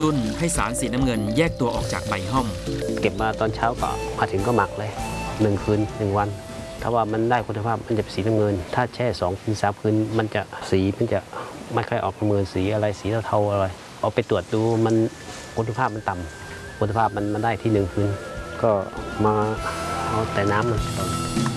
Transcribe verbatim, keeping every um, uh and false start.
ตุ้นให้สารสีน้ำเงินแยกตัวออกจากใบห้อมเก็บมาตอนเช้าก็มาถึงก็หมักเลยหนึ่งคืนหนึ่งวันถ้าว่ามันได้คุณภาพมันจะเป็นสีน้ำเงินถ้าแช่สองคืนสามคืนมันจะสีมันจะไม่ค่อยออกเหมือนสีอะไรสีเทาๆอะไรเอาไปตรวจดูมันคุณภาพมันต่ำคุณภาพมันมันได้ที่หนึ่งคืนก็มาเอาแต่น้ำมัน